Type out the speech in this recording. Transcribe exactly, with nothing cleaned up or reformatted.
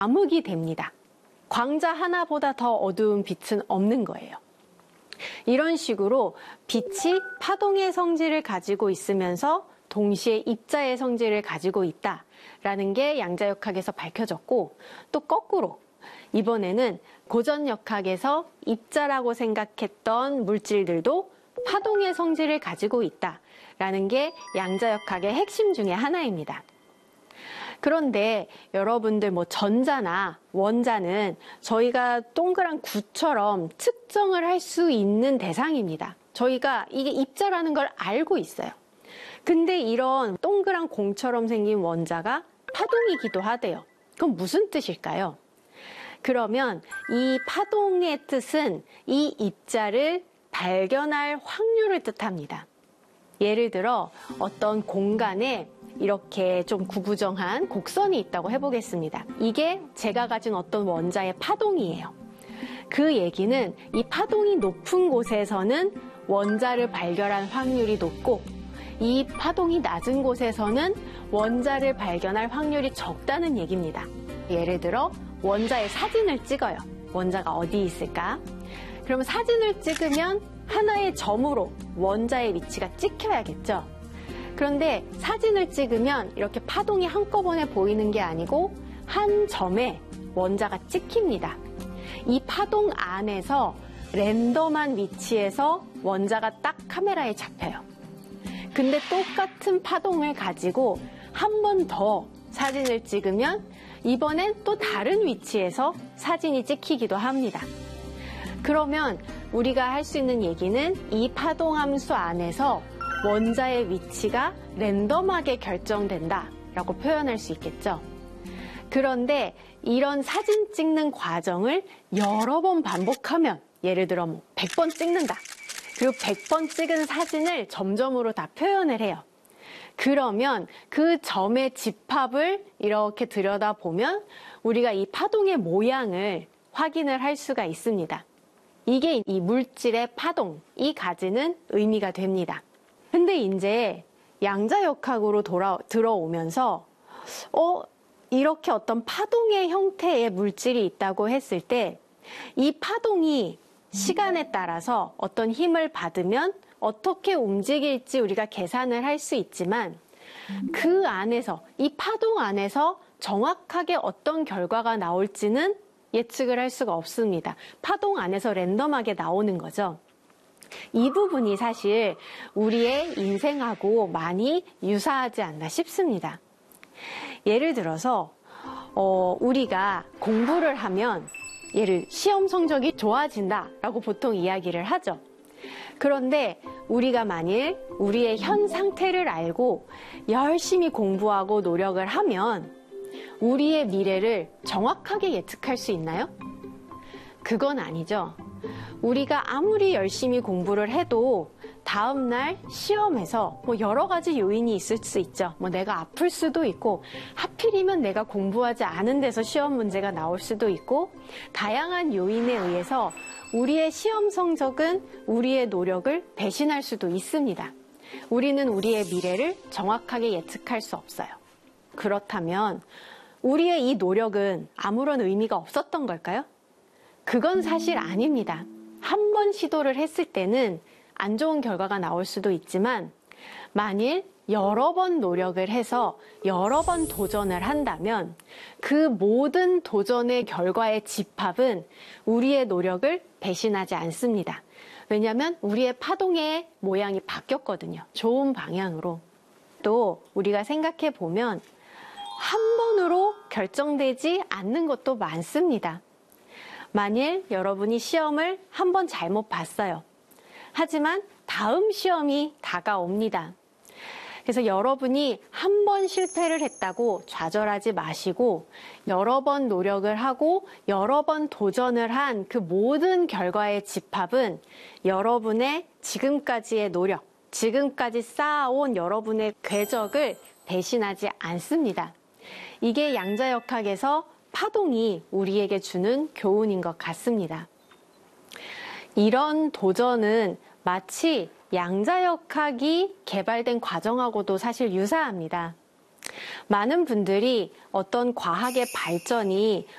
암흑이 됩니다. 광자 하나보다 더 어두운 빛은 없는 거예요. 이런 식으로 빛이 파동의 성질을 가지고 있으면서 동시에 입자의 성질을 가지고 있다라는 게 양자역학에서 밝혀졌고, 또 거꾸로 이번에는 고전역학에서 입자라고 생각했던 물질들도 파동의 성질을 가지고 있다라는 게 양자역학의 핵심 중에 하나입니다. 그런데 여러분들 뭐 전자나 원자는 저희가 동그란 구처럼 측정을 할 수 있는 대상입니다. 저희가 이게 입자라는 걸 알고 있어요. 근데 이런 동그란 공처럼 생긴 원자가 파동이기도 하대요. 그럼 무슨 뜻일까요? 그러면 이 파동의 뜻은 이 입자를 발견할 확률을 뜻합니다. 예를 들어 어떤 공간에 이렇게 좀 구부정한 곡선이 있다고 해보겠습니다. 이게 제가 가진 어떤 원자의 파동이에요. 그 얘기는 이 파동이 높은 곳에서는 원자를 발견할 확률이 높고, 이 파동이 낮은 곳에서는 원자를 발견할 확률이 적다는 얘기입니다. 예를 들어 원자의 사진을 찍어요. 원자가 어디 있을까? 그럼 사진을 찍으면 하나의 점으로 원자의 위치가 찍혀야겠죠. 그런데 사진을 찍으면 이렇게 파동이 한꺼번에 보이는 게 아니고 한 점에 원자가 찍힙니다. 이 파동 안에서 랜덤한 위치에서 원자가 딱 카메라에 잡혀요. 근데 똑같은 파동을 가지고 한 번 더 사진을 찍으면 이번엔 또 다른 위치에서 사진이 찍히기도 합니다. 그러면 우리가 할 수 있는 얘기는 이 파동함수 안에서 원자의 위치가 랜덤하게 결정된다라고 표현할 수 있겠죠. 그런데 이런 사진 찍는 과정을 여러 번 반복하면, 예를 들어 뭐 백 번 찍는다. 그리고 백 번 찍은 사진을 점점으로 다 표현을 해요. 그러면 그 점의 집합을 이렇게 들여다보면 우리가 이 파동의 모양을 확인을 할 수가 있습니다. 이게 이 물질의 파동이 가지는 의미가 됩니다. 근데 이제 양자역학으로 돌아, 들어오면서 어, 이렇게 어떤 파동의 형태의 물질이 있다고 했을 때 이 파동이 시간에 따라서 어떤 힘을 받으면 어떻게 움직일지 우리가 계산을 할 수 있지만, 그 안에서, 이 파동 안에서 정확하게 어떤 결과가 나올지는 예측을 할 수가 없습니다. 파동 안에서 랜덤하게 나오는 거죠. 이 부분이 사실 우리의 인생하고 많이 유사하지 않나 싶습니다. 예를 들어서 어, 우리가 공부를 하면 예를 시험 성적이 좋아진다라고 보통 이야기를 하죠. 그런데 우리가 만일 우리의 현 상태를 알고 열심히 공부하고 노력을 하면 우리의 미래를 정확하게 예측할 수 있나요? 그건 아니죠. 우리가 아무리 열심히 공부를 해도 다음날 시험에서 뭐 여러 가지 요인이 있을 수 있죠. 뭐 내가 아플 수도 있고, 하필이면 내가 공부하지 않은 데서 시험 문제가 나올 수도 있고, 다양한 요인에 의해서 우리의 시험 성적은 우리의 노력을 배신할 수도 있습니다. 우리는 우리의 미래를 정확하게 예측할 수 없어요. 그렇다면 우리의 이 노력은 아무런 의미가 없었던 걸까요? 그건 사실 아닙니다. 한 번 시도를 했을 때는 안 좋은 결과가 나올 수도 있지만, 만일 여러 번 노력을 해서 여러 번 도전을 한다면 그 모든 도전의 결과의 집합은 우리의 노력을 배신하지 않습니다. 왜냐하면 우리의 파동의 모양이 바뀌었거든요. 좋은 방향으로. 또 우리가 생각해 보면 한 번으로 결정되지 않는 것도 많습니다. 만일 여러분이 시험을 한 번 잘못 봤어요. 하지만 다음 시험이 다가옵니다. 그래서 여러분이 한 번 실패를 했다고 좌절하지 마시고, 여러 번 노력을 하고 여러 번 도전을 한 그 모든 결과의 집합은 여러분의 지금까지의 노력, 지금까지 쌓아온 여러분의 궤적을 배신하지 않습니다. 이게 양자역학에서 파동이 우리에게 주는 교훈인 것 같습니다. 이런 도전은 마치 양자역학이 개발된 과정하고도 사실 유사합니다. 많은 분들이 어떤 과학의 발전이